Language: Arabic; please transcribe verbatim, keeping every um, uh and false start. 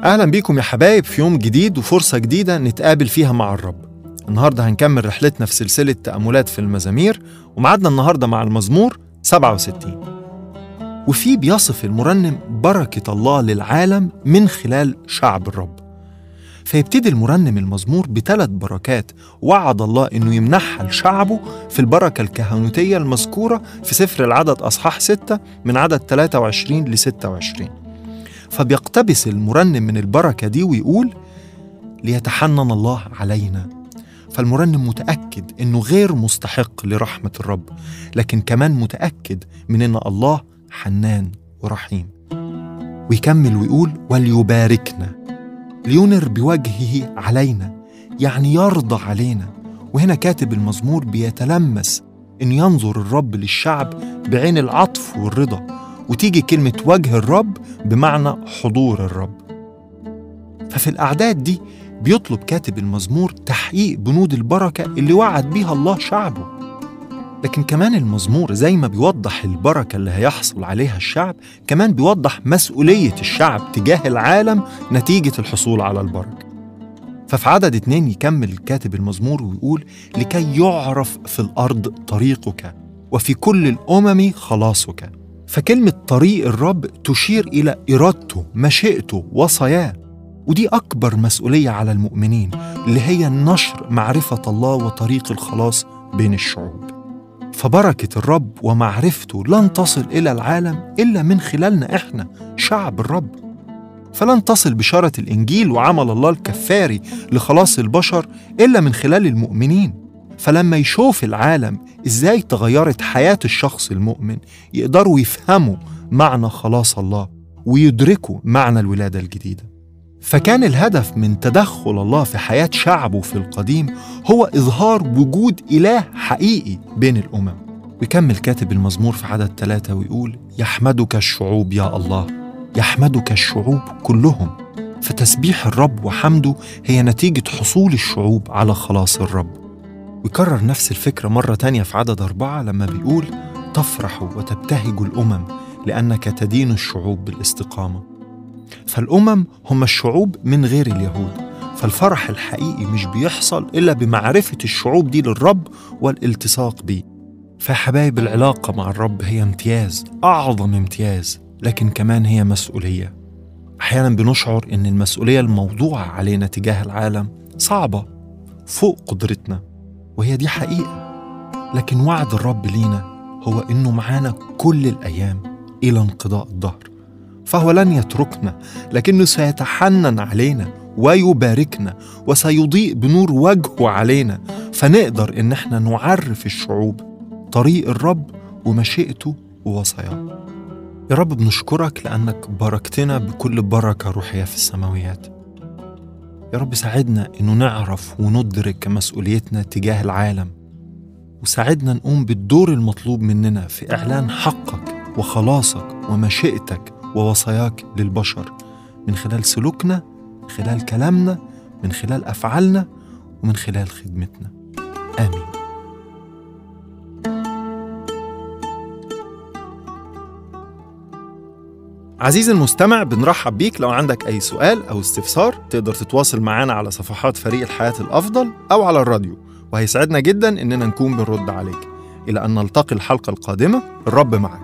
أهلا بيكم يا حبايب في يوم جديد وفرصة جديدة نتقابل فيها مع الرب. النهاردة هنكمل رحلتنا في سلسلة تأملات في المزامير، ومعادنا النهاردة مع المزمور سبعة وستين، وفيه بيصف المرنم بركة الله للعالم من خلال شعب الرب. فيبتدي المرنم المزمور بثلاث بركات وعد الله إنه يمنحها لشعبه في البركة الكهنوتية المذكورة في سفر العدد أصحاح ستة من عدد ثلاثة وعشرين ل ستة وعشرين. فبيقتبس المرنم من البركة دي ويقول: ليتحنن الله علينا. فالمرنم متأكد إنه غير مستحق لرحمة الرب، لكن كمان متأكد من إن الله حنان ورحيم. ويكمل ويقول: وليباركنا، لينر بوجهه علينا، يعني يرضى علينا. وهنا كاتب المزمور بيتلمس إن ينظر الرب للشعب بعين العطف والرضا، وتيجي كلمة وجه الرب بمعنى حضور الرب. ففي الأعداد دي بيطلب كاتب المزمور تحقيق بنود البركة اللي وعد بيها الله شعبه. لكن كمان المزمور زي ما بيوضح البركة اللي هيحصل عليها الشعب، كمان بيوضح مسؤولية الشعب تجاه العالم نتيجة الحصول على البركة. ففي عدد اتنين يكمل كاتب المزمور ويقول: لكي يعرف في الأرض طريقك وفي كل الأمم خلاصك. فكلمة طريق الرب تشير إلى إرادته، مشيئته، وصاياه. ودي أكبر مسؤولية على المؤمنين، اللي هي نشر معرفة الله وطريق الخلاص بين الشعوب. فبركة الرب ومعرفته لن تصل إلى العالم إلا من خلالنا إحنا شعب الرب. فلن تصل بشارة الإنجيل وعمل الله الكفاري لخلاص البشر إلا من خلال المؤمنين. فلما يشوف العالم إزاي تغيرت حياة الشخص المؤمن، يقدروا يفهموا معنى خلاص الله ويدركوا معنى الولادة الجديدة. فكان الهدف من تدخل الله في حياة شعبه في القديم هو إظهار وجود إله حقيقي بين الأمم. ويكمل كاتب المزمور في عدد ثلاثة ويقول: يحمدك الشعوب يا الله، يحمدك الشعوب كلهم. فتسبيح الرب وحمده هي نتيجة حصول الشعوب على خلاص الرب. ويكرر نفس الفكرة مرة تانية في عدد أربعة لما بيقول: تفرح وتبتهج الأمم لأنك تدين الشعوب بالاستقامة. فالأمم هم الشعوب من غير اليهود. فالفرح الحقيقي مش بيحصل إلا بمعرفة الشعوب دي للرب والالتصاق بيه. فحبايب العلاقة مع الرب هي امتياز، أعظم امتياز، لكن كمان هي مسؤولية. أحيانا بنشعر إن المسؤولية الموضوعة علينا تجاه العالم صعبة فوق قدرتنا، وهي دي حقيقة. لكن وعد الرب لينا هو إنه معانا كل الأيام إلى انقضاء الدهر. فهو لن يتركنا، لكنه سيتحنن علينا ويباركنا وسيضيء بنور وجهه علينا، فنقدر إن احنا نعرف الشعوب طريق الرب ومشيئته ووصاياه. يا رب بنشكرك لأنك باركتنا بكل بركة روحية في السماويات. يا رب ساعدنا إنه نعرف وندرك مسؤوليتنا تجاه العالم، وساعدنا نقوم بالدور المطلوب مننا في إعلان حقك وخلاصك ومشيئتك ووصاياك للبشر، من خلال سلوكنا، من خلال كلامنا، من خلال أفعالنا، ومن خلال خدمتنا. آمين. عزيزي المستمع، بنرحب بيك. لو عندك أي سؤال أو استفسار تقدر تتواصل معنا على صفحات فريق الحياة الأفضل أو على الراديو، وهيسعدنا جدا إننا نكون بنرد عليك. إلى أن نلتقي الحلقة القادمة، الرب معك.